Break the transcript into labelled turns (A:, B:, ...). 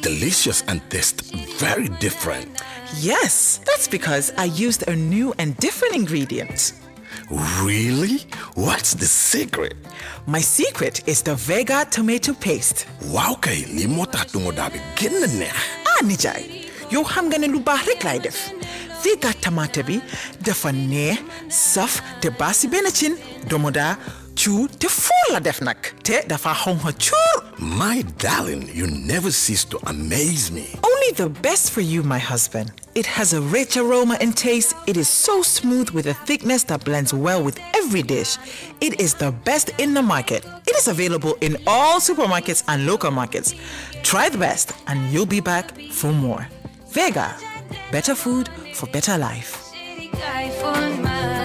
A: delicious and taste very different.
B: Yes, that's because I used a new and different ingredient.
A: Really? What's the secret?
B: My secret is the Vega tomato paste.
A: Wow, kay limota tumodabi ginne.
B: Nijay, yo ham gane lu baax rek lay def. Vega tomate bi dafa neex, saf te basi benachin domoda chu te full la def nak. Te dafa xonxa chur.
A: My darling, you never cease to amaze me.
B: Only the best for you, my husband. It has a rich aroma and taste. It is so smooth with a thickness that blends well with every dish. It is the best in the market. It is available in all supermarkets and local markets. Try the best and you'll be back for more. Vega, better food for better life.